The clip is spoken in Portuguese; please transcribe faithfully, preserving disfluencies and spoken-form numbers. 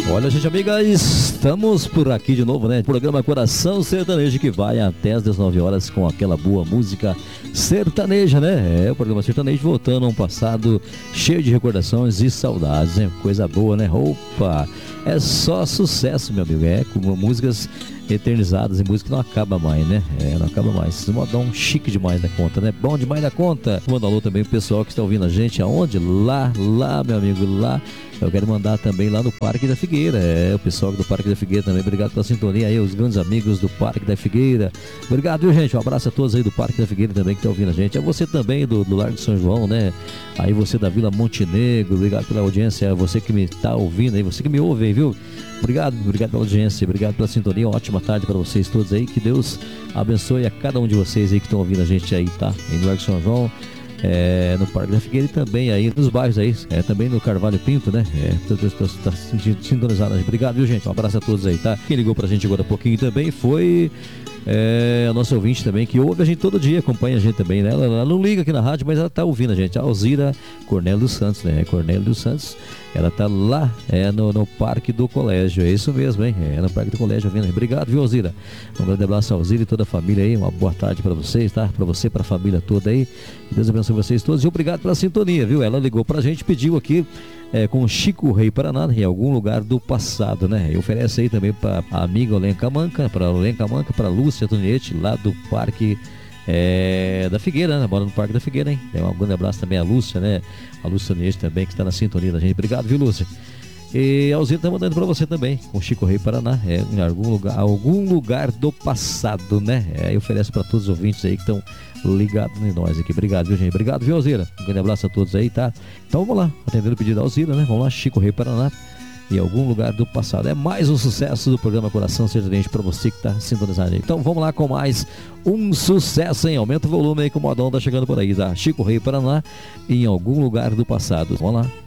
Olha, gente amiga, estamos por aqui de novo, né? Programa Coração Sertanejo, que vai até as dezenove horas com aquela boa música sertaneja, né? É, o programa sertanejo voltando a um passado cheio de recordações e saudades, né? Coisa boa, né? Opa! É só sucesso, meu amigo. É, com músicas eternizadas e música que não acaba mais, né? É, não acaba mais. Esse modão chique demais da conta, né? Bom demais da conta. Manda um alô também pro pessoal que está ouvindo a gente. Aonde? Lá, lá, meu amigo, lá. Eu quero mandar também lá no Parque da Figueira. É, o pessoal do Parque da Figueira também. Obrigado pela sintonia aí, os grandes amigos do Parque da Figueira. Obrigado, viu, gente? Um abraço a todos aí do Parque da Figueira também que estão ouvindo a gente. É você também do, do Largo de São João, né? Aí você da Vila Montenegro. Obrigado pela audiência. É você que me está ouvindo aí, você que me ouve aí, viu? Obrigado, obrigado pela audiência, obrigado pela sintonia. Uma ótima tarde para vocês todos aí. Que Deus abençoe a cada um de vocês aí que estão ouvindo a gente aí, tá? Aí no Largo de São João. É, no Parque da Figueira e também aí nos bairros aí, é, também no Carvalho Pinto, né? É, tá sintonizado. Obrigado, viu, gente? Um abraço a todos aí, tá? Quem ligou pra gente agora há pouquinho também foi é, a nossa ouvinte também, que ouve a gente todo dia, acompanha a gente também, né? Ela, ela não liga aqui na rádio, mas ela tá ouvindo a gente. A Alzira Cornélio dos Santos, né? Cornélio dos Santos, ela tá lá é, no, no Parque do Colégio. É isso mesmo, hein? É no Parque do Colégio ouvindo. Obrigado, viu, Alzira? Um grande abraço a Alzira e toda a família aí. Uma boa tarde pra vocês, tá? Pra você, pra família toda aí. Que Deus abençoe vocês todos e obrigado pela sintonia, viu? Ela ligou pra gente, pediu aqui é, com Chico Rei Paraná, em algum lugar do passado, né? E oferece aí também pra amiga Olenca Manca, pra Olenca Manca, pra Lúcia Toniete, lá do Parque é, da Figueira, né? Mora no Parque da Figueira, hein? É, um grande abraço também a Lúcia, né? A Lúcia Toniete também, que está na sintonia da gente. Obrigado, viu, Lúcia? E a Alzira tá mandando pra você também, com Chico Rei Paraná, é, em algum lugar, algum lugar do passado, né? É, e oferece pra todos os ouvintes aí que estão ligados em nós aqui. Obrigado, viu, gente? Obrigado, viu, Alzira? Um grande abraço a todos aí, tá? Então vamos lá, atendendo o pedido da Alzira, né? Vamos lá, Chico Rei Paraná, em algum lugar do passado. É mais um sucesso do programa Coração Sertanejo pra você que tá sintonizado aí. Então vamos lá com mais um sucesso, hein? Aumenta o volume aí que o modão tá chegando por aí, tá? Chico Rei Paraná, em algum lugar do passado. Vamos lá.